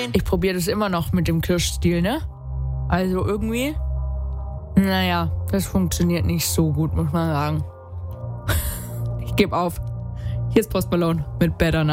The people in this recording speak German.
Ich probiere das immer noch mit dem Kirschstiel, ne? Also irgendwie, naja, das funktioniert nicht so gut, muss man sagen. Ich gebe auf. Hier ist Post Malone mit Better Now.